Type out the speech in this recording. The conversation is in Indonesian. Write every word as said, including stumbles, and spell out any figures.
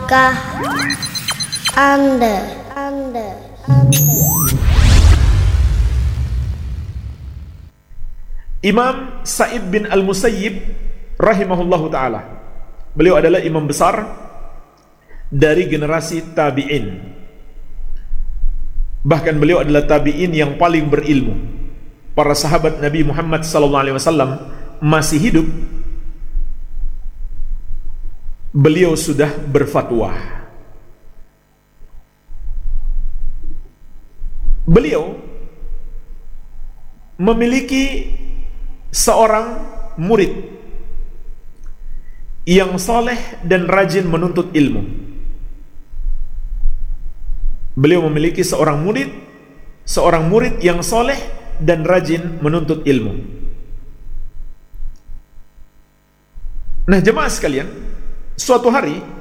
Tahukah Anda, Anda, Anda Imam Sa'id bin Al-Musayyib rahimahullahu ta'ala, beliau adalah imam besar dari generasi tabi'in. Bahkan beliau adalah tabi'in yang paling berilmu. Para sahabat Nabi Muhammad sallallahu alaihi wasallam masih hidup, beliau sudah berfatwa. Beliau memiliki seorang murid yang saleh dan rajin menuntut ilmu. Beliau memiliki seorang murid, seorang murid yang saleh dan rajin menuntut ilmu. Nah, jemaah sekalian, suatu hari